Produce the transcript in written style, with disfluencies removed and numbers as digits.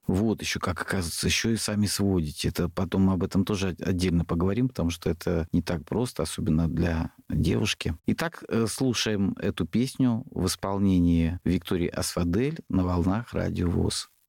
Вот еще как, оказывается, еще и сами сводите. Это потом мы об этом тоже отдельно поговорим, потому что это не так просто, особенно для девушки. Итак, слушаем эту песню в исполнении Виктории Асфадель на волнах Радио ВОС.